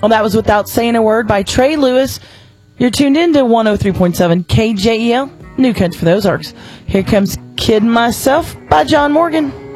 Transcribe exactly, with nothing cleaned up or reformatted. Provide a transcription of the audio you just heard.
Well, that was Without Saying a Word by Trey Lewis. You're tuned in to one oh three point seven K J E L, New Country for the Ozarks. Here comes Kid Myself by John Morgan.